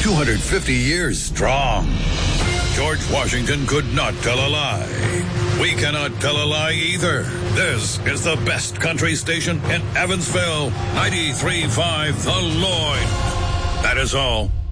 250 years strong. George Washington could not tell a lie. We cannot tell a lie either. This is the best country station in Evansville. 93.5 The Lloyd. That is all.